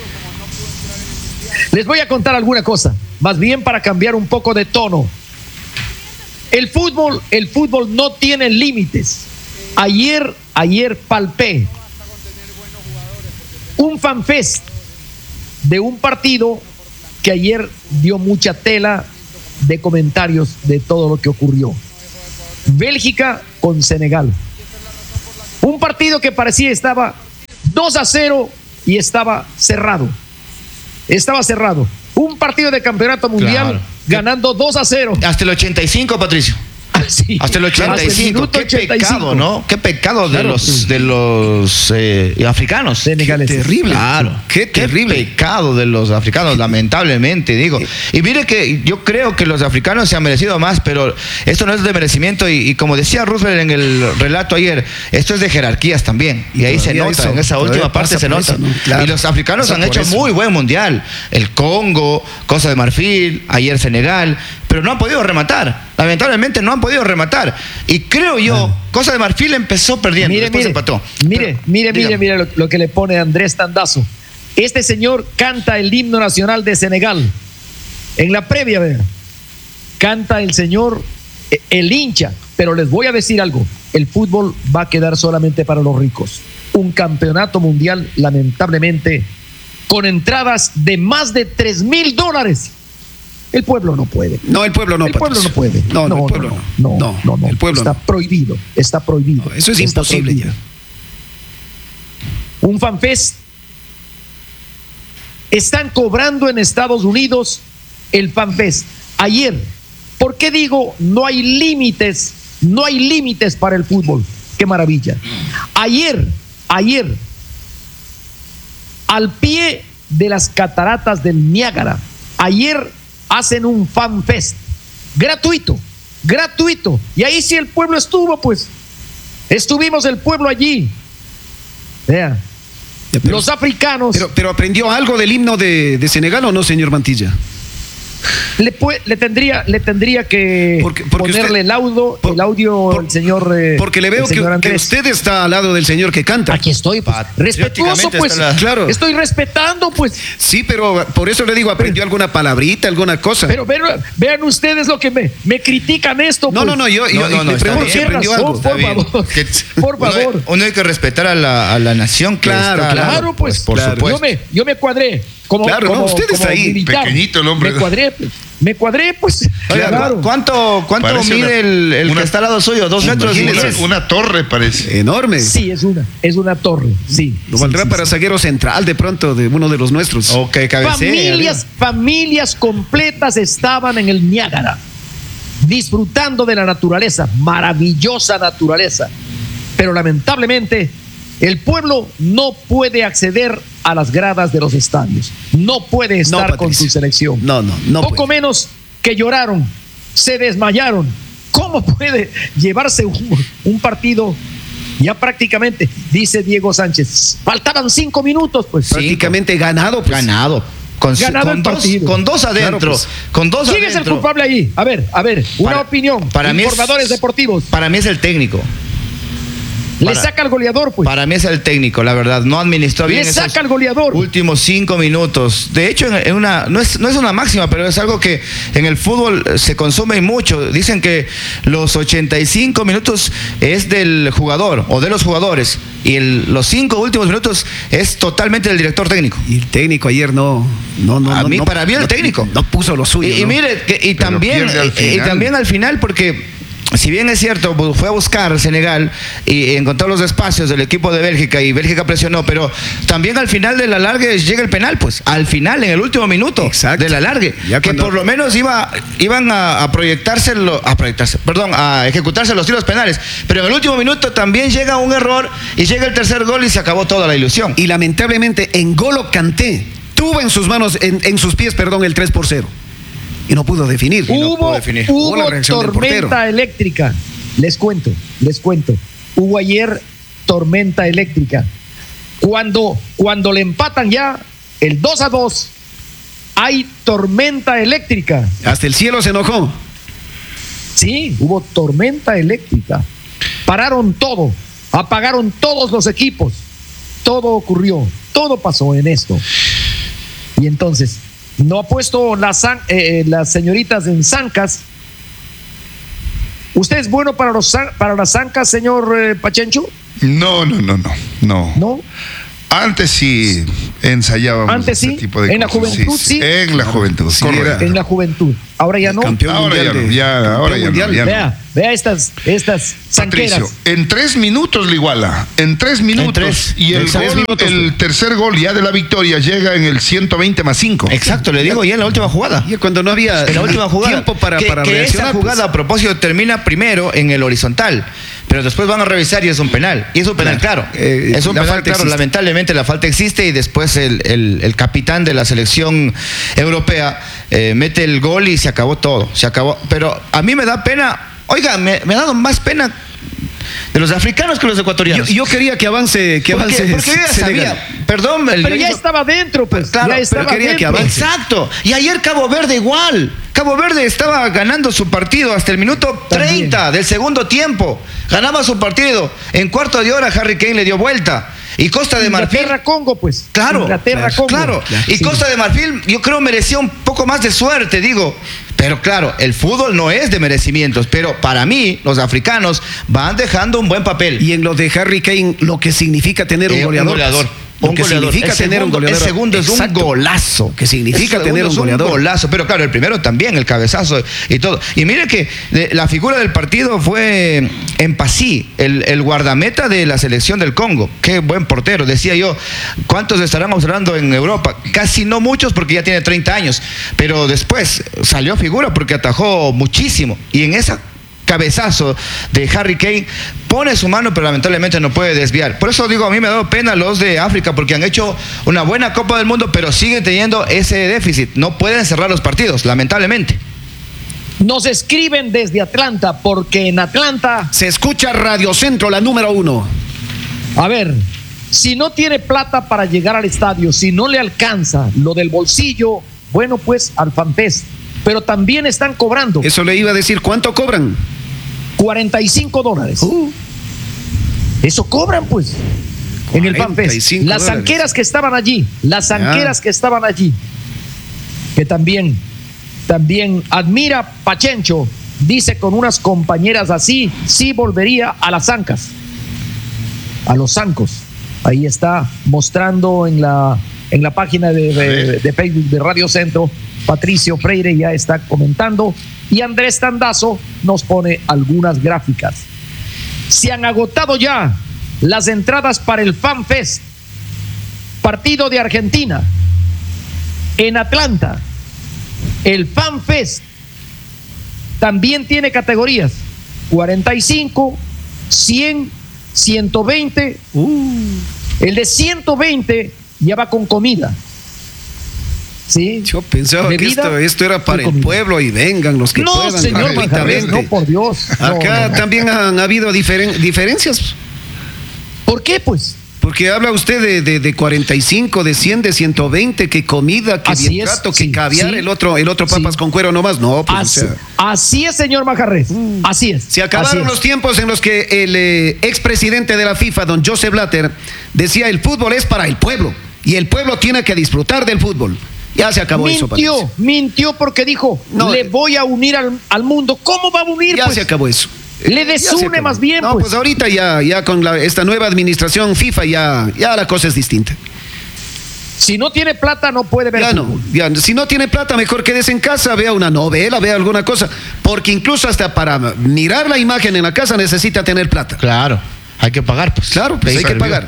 Les voy a contar alguna cosa, más bien para cambiar un poco de tono. El fútbol, el fútbol no tiene límites. Ayer, ayer palpé un fanfest de un partido que ayer dio mucha tela de comentarios de todo lo que ocurrió. Bélgica con Senegal. Un partido que parecía estaba dos a cero y estaba cerrado. Estaba cerrado. Un partido de campeonato mundial Claro. ganando dos a cero. Hasta el ochenta y cinco, Patricio. Así. Hasta el ochenta y Hasta el cinco. minuto Qué ochenta y cinco. pecado, ¿no? Qué pecado de Claro, los, sí. de los eh, africanos. Senegaleses. Terrible. Claro. Qué terrible. pecado de los africanos, lamentablemente, digo. Y mire que yo creo que los africanos se han merecido más, pero esto no es de merecimiento. Y, y como decía Roosevelt en el relato ayer, esto es de jerarquías también. Y, Y ahí se todavía nota, eso, en esa todavía última parte pasa se por nota. eso, ¿no? Claro. Y los africanos Pasa han por hecho eso. muy buen mundial. El Congo, Costa de Marfil, ayer Senegal, pero no han podido rematar. Lamentablemente no han podido rematar. Y creo yo, Costa de Marfil empezó perdiendo, Mire, después mire, empató. mire, Pero, mire, mire, dígame. mire lo, lo que le pone Andrés Tandazo. Este señor canta el himno nacional de Senegal. En la previa, vea, canta el señor, eh, el hincha. Pero les voy a decir algo, el fútbol va a quedar solamente para los ricos. Un campeonato mundial, lamentablemente, con entradas de más de tres mil dólares. El pueblo no puede. No, el pueblo no. el pueblo Patricio. no puede. No, no, el pueblo no. No, no, no, no. El pueblo está no. prohibido. Está prohibido. No, eso es Está imposible prohibido. ya. Un fanfest. Están cobrando en Estados Unidos el fanfest. Ayer, ¿por qué digo no hay límites? No hay límites para el fútbol. Qué maravilla. Ayer, ayer, al pie de las cataratas del Niágara, ayer hacen un fanfest gratuito, gratuito. Y ahí sí el pueblo estuvo, pues. Estuvimos el pueblo allí. Vean. Ya, pero- Los africanos Pero, pero aprendió algo del himno de, de Senegal o no, señor Mantilla. le, pue- le tendría le tendría que Porque- porque ponerle usted- el audio, por- el audio por- al señor eh, Porque le veo el que, señor que Andrés. usted está al lado del señor que canta. Aquí estoy, pues, respetuoso, Patrióticamente pues. está la- Claro. Estoy respetando, pues. Sí, pero por eso le digo, aprendió alguna palabrita, alguna cosa. Pero vean, vean ustedes lo que me, me critican esto. no, pues. no, no, yo, yo No, no, no, le está pregunto bien. si ¿Por qué aprendió razón? algo. Por Está bien. favor. Que- Por uno hay- favor. Uno hay que respetar a la, a la nación que Claro, está al lado, Claro, pues, por claro. supuesto. Yo me, yo me cuadré como, Claro, no, como, usted está como ahí, militar. pequeñito el hombre. Me cuadré, pues, me cuadré, pues. Oiga, claro. ¿cu- ¿cuánto, cuánto Parece mide una- el, el una- que está al lado suyo? ¿Dos metros y Una, diez? una torre parece. Enorme. Sí, es una, es una torre, sí. Lo sí, valdrá sí, para sí. zaguero central de pronto de uno de los nuestros. Ok, cabecea. Familias, familias completas estaban en el Niágara, disfrutando de la naturaleza, maravillosa naturaleza. Pero lamentablemente, el pueblo no puede acceder a las gradas de los estadios. No puede estar con Patricio. su selección. No, no, no Poco puede. menos que lloraron, se desmayaron. ¿Cómo puede llevarse un, un partido ya prácticamente? Dice Diego Sánchez. Faltaban cinco minutos, pues. Prácticamente ganado. Pues. Ganado. Con, Ganado con el dos, partido. con dos adentro. Claro, pues. Con dos ¿Quién es el adentro. culpable ahí? A ver, a ver, una Para- opinión. para mí es- Informadores deportivos. Para mí es el técnico. Le para- saca al goleador, pues. Para mí es el técnico, la verdad. No administró bien Le esos saca al goleador. últimos cinco minutos. De hecho, en, en una no es, no es una máxima, pero es algo que en el fútbol se consume mucho. Dicen que los ochenta y cinco minutos es del jugador o de los jugadores y el- los cinco últimos minutos es totalmente del director técnico. Y el técnico ayer no. no, no A no, mí- no- para mí el no- técnico. No puso lo suyo. Y, y ¿no? mire, que- y Pero también, pierde al y- y final. también al final, porque si bien es cierto, bu- fue a buscar Senegal y encontró los espacios del equipo de Bélgica y Bélgica presionó, pero también al final del alargue llega el penal, pues, al final, en el último minuto Exacto. del alargue, Ya que cuando- por lo menos iba, iban a, a proyectarse, lo- a proyectarse, perdón, a ejecutarse los tiros penales, pero en el último minuto también llega un error y llega el tercer gol y se acabó toda la ilusión. Y lamentablemente en Golo Kanté tuvo en sus manos, en, en sus pies, perdón, el tres por cero. Y no pudo definir. no Hubo, puedo definir. hubo Hubo la reacción del portero. tormenta eléctrica. les cuento, les cuento. Hubo ayer tormenta eléctrica. Cuando, cuando le empatan ya el dos a dos, hay tormenta eléctrica. Hasta el cielo se enojó. Sí, hubo tormenta eléctrica. Pararon todo, apagaron todos los equipos. Todo ocurrió, todo pasó en esto. Y entonces, ¿no ha puesto las, eh, las señoritas en zancas? ¿Usted es bueno para, los, para las zancas, señor eh, Pachencho? No, no, no, no, no. ¿No? Antes sí ensayábamos Antes ese sí, tipo de en la cosas. juventud sí. En la juventud, Sí, correcto. En la juventud. Ahora ya no. Campeón Ahora mundial ya no, de- ya, campeón ahora ya no, mundial. ya no. Vea, vea estas, estas zanqueras. Patricio, en tres minutos le iguala, en tres minutos. tres, y el, en tres gol, minutos. el tercer gol ya de la victoria llega en el ciento veinte más cinco. Exacto, le digo ya en la última jugada. Y cuando no había En la última jugada. tiempo para, que, para que reaccionar. esa jugada pues. a propósito termina primero en el horizontal, pero después van a revisar y es un penal. Y es un penal claro. Eh, es un la penal falta claro. existe. Lamentablemente la falta existe y después el, el, el capitán de la selección europea eh, mete el gol y se acabó todo. Se acabó. Pero a mí me da pena. Oiga, me, me ha dado más pena de los africanos que los Yo, ecuatorianos. yo quería que avance, que porque, avance. porque yo ya Senegal. sabía. Perdón, el Pero ya hizo- estaba dentro, pues. Claro, ya pero estaba quería que dentro. avance. Exacto. Y ayer Cabo Verde igual. Cabo Verde estaba ganando su partido hasta el minuto También. treinta del segundo tiempo. Ganaba su partido. En cuarto de hora Harry Kane le dio vuelta. Y Costa de Marfil. Inglaterra-Congo, pues. Claro, Inglaterra-Congo. claro. Y Sí. Costa de Marfil, yo creo, merecía un poco más de suerte, digo. Pero claro, el fútbol no es de merecimientos. Pero para mí, los africanos van dejando un buen papel. Y en lo de Harry Kane, lo que significa tener un Eh, goleador. un goleador. Lo Un que goleador. significa El tener un segundo- goleador. El segundo es Exacto. un golazo. Que significa El tener segundo un es goleador. golazo. Pero claro, el primero también, el cabezazo y todo. Y mire que de- la figura del partido fue Empasí, el, el guardameta de la selección del Congo. Qué buen portero. Decía yo, ¿cuántos estarán observando en Europa? Casi no muchos porque ya tiene treinta años. Pero después salió figura porque atajó muchísimo. Y en esa cabezazo de Harry Kane pone su mano, pero lamentablemente no puede desviar. Por eso digo, a mí me ha dado pena los de África, porque han hecho una buena Copa del Mundo, pero siguen teniendo ese déficit. No pueden cerrar los partidos, lamentablemente. Nos escriben desde Atlanta, porque en Atlanta, Se escucha Radio Centro, la número uno. a ver, si no tiene plata para llegar al estadio, si no le alcanza lo del bolsillo, bueno, pues al FanFest. Pero también están cobrando Eso le iba a decir, ¿cuánto cobran? cuarenta y cinco dólares. Uh, Eso cobran, pues, en el cuarenta y FanFest. cinco Las dólares. zanqueras que estaban allí, las zanqueras que estaban allí, que también, también admira Pachencho, dice con unas compañeras así, sí volvería a las zancas, a los zancos. Ahí está mostrando en la, en la página de, de, de Facebook de Radio Centro. Patricio Freire ya está comentando y Andrés Tandazo nos pone algunas gráficas. Se han agotado ya las entradas para el FanFest, partido de Argentina en Atlanta. El FanFest también tiene categorías: cuarenta y cinco, cien, ciento veinte. El de ciento veinte ya va con comida. ¿Sí? yo pensaba que Bebida esto, esto era para y el comida. pueblo y vengan los que No, puedan. señor Manjarres, gratuitamente. no, por Dios. No, Acá no, no. también han habido diferen- diferencias. ¿Por qué, pues? Porque habla usted de, de, de cuarenta y cinco, de cien, de ciento veinte, que comida, que Así bien es, trato, que sí, caviar, sí. el otro, el otro papas Sí. con cuero nomás. No, pues o Así, sea, así es, señor Manjarres. Así es. se acabaron así es. los tiempos en los que el eh, expresidente de la FIFA, don Joseph Blatter, decía el fútbol es para el pueblo y el pueblo tiene que disfrutar del fútbol. Ya se acabó eso, Mintió, Patricio. mintió porque dijo, No, le eh, voy a unir al, al mundo. ¿Cómo va a unir? Ya pues? se acabó eso. Le Ya se desune acabó. más bien, No, pues. pues ahorita ya, ya con la- esta nueva administración FIFA ya, ya la cosa es distinta. Si no tiene plata, no puede ver Ya no, fútbol. ya, si no tiene plata, mejor quédese en casa, vea una novela, vea alguna cosa, porque incluso hasta para mirar la imagen en la casa necesita tener plata. Claro, hay que pagar, pues. Claro, pues hay que pagar.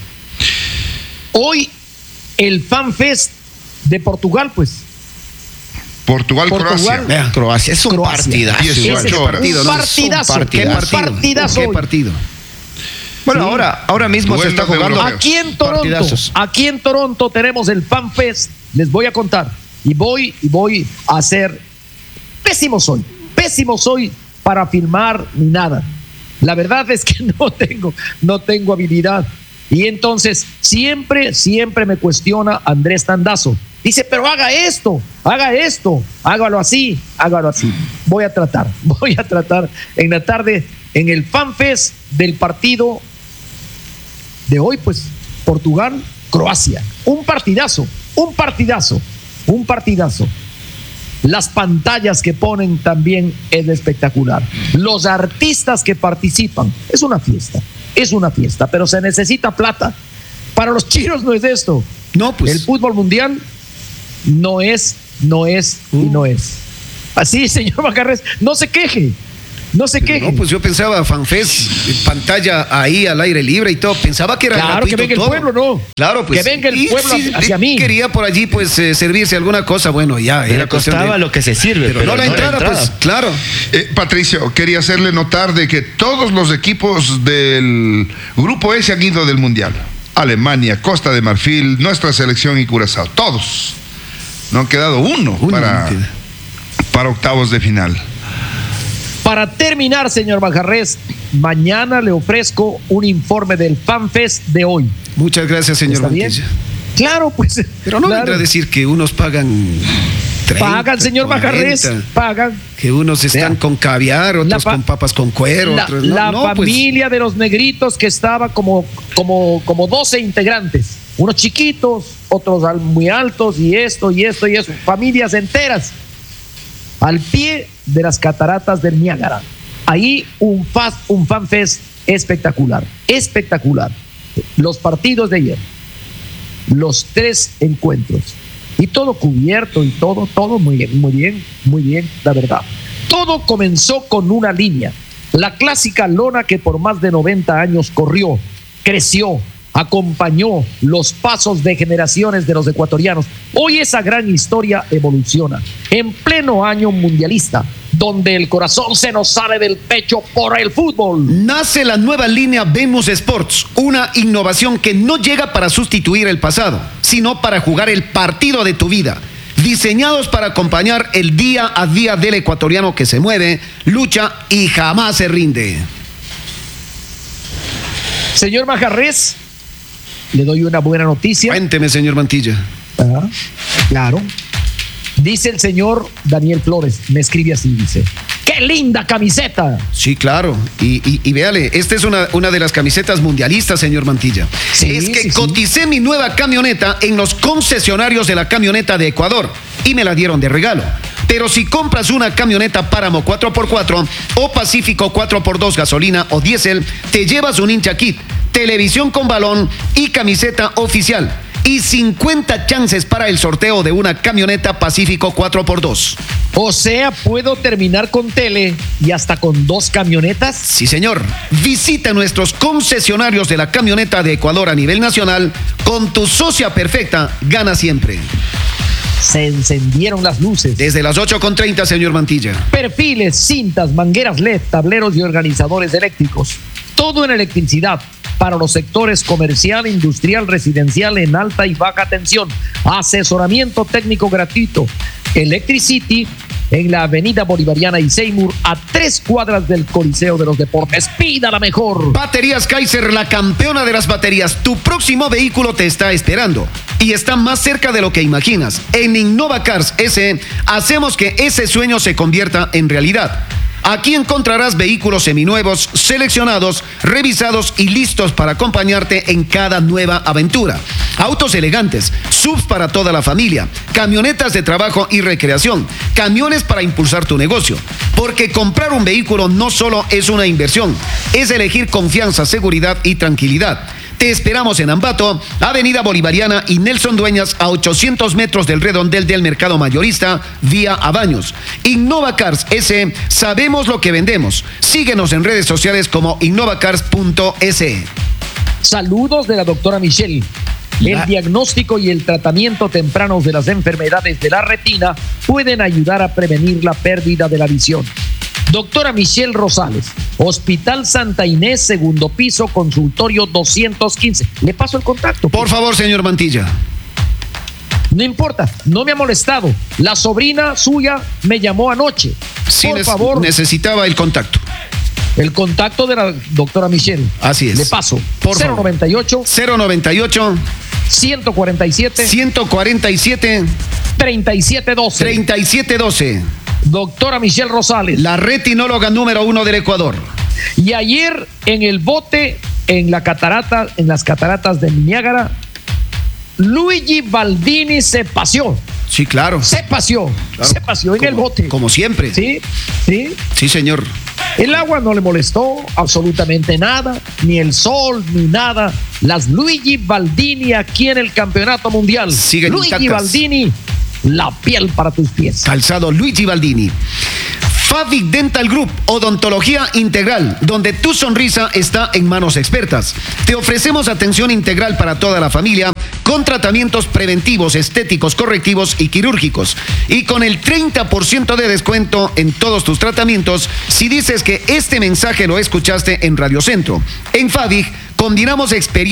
Hoy, el FanFest de Portugal, pues. Portugal, Portugal. Croacia. Vea, Croacia es un Croacia. partidazo. dieciocho Ese es horas. partido, un ¿no? partidazo. Es un ¿Qué partidazo. partido? Partidazo ¿Qué hoy. partido? Bueno, Sí. ahora, ahora mismo se Duelos está de jugando. europeos. Aquí en Toronto, Partidazos. aquí en Toronto tenemos el FanFest. Les voy a contar. Y voy, y voy a hacer. Pésimo soy. Pésimo soy para filmar ni nada. La verdad es que no tengo, no tengo habilidad. Y entonces siempre, siempre me cuestiona Andrés Tandazo. Dice, pero haga esto, haga esto, hágalo así, hágalo así. Voy a tratar, voy a tratar en la tarde, en el FanFest del partido de hoy, pues, Portugal, Croacia. Un partidazo, un partidazo, un partidazo. Las pantallas que ponen también es espectacular. Los artistas que participan, es una fiesta, es una fiesta, pero se necesita plata. Para los chinos no es esto. No, pues. El fútbol mundial no es, no es y no es. Así, señor Macarrés, no se queje. No se queje. No, pues yo pensaba FanFest, pantalla ahí al aire libre y todo. Pensaba que era claro, gratuito que venga todo. el pueblo, ¿no? Claro, pues. Que venga el y pueblo si hacia mí. Quería por allí, pues, eh, servirse alguna cosa. Bueno, ya. Pero Era cuestión costaba de... lo que se sirve. Pero, Pero, no la no entrada, la entrada. pues, claro. Eh, Patricio, quería hacerle notar de que todos los equipos del Grupo E se han ido del Mundial. Alemania, Costa de Marfil, nuestra selección y Curazao. Todos. No han quedado uno, Uno para, no queda. para octavos de final. Para terminar, señor Macarrés, mañana le ofrezco un informe del FanFest de hoy. Muchas gracias, señor ¿Está bien? Mantilla. Claro, pues. Pero no claro. vendrá a decir que unos pagan treinta, Pagan, señor Macarrés, cuarenta, pagan. que unos están Vea. con caviar, otros La pa- con papas con cuero, La, otros no. la no, pues, familia de los negritos que estaba como, como, como doce integrantes. Unos chiquitos, otros al- muy altos, y esto, y esto, y eso. Familias enteras. Al pie de las cataratas del Niágara. Ahí un, fast, un FanFest espectacular. Espectacular. Los partidos de ayer. Los tres encuentros. Y todo cubierto y todo, todo muy bien, muy bien, muy bien, la verdad. Todo comenzó con una línea. La clásica lona que por más de noventa años corrió, creció, acompañó los pasos de generaciones de los ecuatorianos. Hoy esa gran historia evoluciona. En pleno año mundialista, donde el corazón se nos sale del pecho por el fútbol. Nace la nueva línea Venus Sports, una innovación que no llega para sustituir el pasado, sino para jugar el partido de tu vida. Diseñados para acompañar el día a día del ecuatoriano que se mueve, lucha y jamás se rinde. Señor Macarrés, le doy una buena noticia. Cuénteme, señor Mantilla. Ah, claro. Dice el señor Daniel Flores, me escribe así, dice, ¡qué linda camiseta! Sí, claro. Y, y, y véale, esta es una, una de las camisetas mundialistas, señor Mantilla. Sí, es que sí, sí. coticé mi nueva camioneta en los concesionarios de la camioneta de Ecuador y me la dieron de regalo. Pero si compras una camioneta Páramo cuatro por cuatro o Pacífico cuatro por dos gasolina o diésel, te llevas un hincha kit, televisión con balón y camiseta oficial. Y cincuenta chances para el sorteo de una camioneta Pacífico cuatro por dos. O sea, puedo terminar con tele y hasta con dos camionetas. Sí, señor. Visita nuestros concesionarios de la camioneta de Ecuador a nivel nacional. Con tu socia perfecta, gana siempre. Se encendieron las luces. Desde las ocho con treinta, señor Mantilla. Perfiles, cintas, mangueras L E D, tableros y organizadores eléctricos. Todo en electricidad para los sectores comercial, industrial, residencial en alta y baja tensión. Asesoramiento técnico gratuito. Electricity en la avenida Bolivariana y Seymour, a tres cuadras del Coliseo de los Deportes. Pida la mejor. Baterías Kaiser, la campeona de las baterías. Tu próximo vehículo te está esperando y está más cerca de lo que imaginas. En Innova Cars S E hacemos que ese sueño se convierta en realidad. Aquí encontrarás vehículos seminuevos, seleccionados, revisados y listos para acompañarte en cada nueva aventura. Autos elegantes, subs para toda la familia, camionetas de trabajo y recreación, camiones para impulsar tu negocio. Porque comprar un vehículo no solo es una inversión, es elegir confianza, seguridad y tranquilidad. Te esperamos en Ambato, Avenida Bolivariana y Nelson Dueñas, a ochocientos metros del redondel del mercado mayorista, vía a Baños. Innova Cars S E, sabemos lo que vendemos. Síguenos en redes sociales como innovacars punto es e. Saludos de la doctora Michelle. El La- diagnóstico y el tratamiento tempranos de las enfermedades de la retina pueden ayudar a prevenir la pérdida de la visión. Doctora Michelle Rosales, Hospital Santa Inés, segundo piso, consultorio doscientos quince. Le paso el contacto. Por favor, señor Mantilla. No importa, no me ha molestado. La sobrina suya me llamó anoche. Sí, Por nes- favor, necesitaba el contacto. El contacto de la doctora Michelle. Así es. Le paso. Por cero noventa y ocho, cero noventa y ocho, ciento cuarenta y siete, ciento cuarenta y siete, treinta y siete doce. treinta y siete doce. Doctora Michelle Rosales. La retinóloga número uno del Ecuador. Y ayer en el bote, en la catarata, en las cataratas de Niágara, Luigi Baldini se paseó. Sí, claro. Se paseó. Claro. Se paseó en Como- el bote. Como siempre. Sí, sí. Sí, señor. El agua no le molestó absolutamente nada, ni el sol, ni nada. Las Luigi Baldini aquí en el campeonato mundial. Siguen Luigi intactas. Baldini, la piel para tus pies. Calzado Luigi Baldini. Favic Dental Group, odontología integral, donde tu sonrisa está en manos expertas. Te ofrecemos atención integral para toda la familia, con tratamientos preventivos, estéticos, correctivos y quirúrgicos. Y con el treinta por ciento de descuento en todos tus tratamientos, si dices que este mensaje lo escuchaste en Radio Centro. En Favic, combinamos experiencia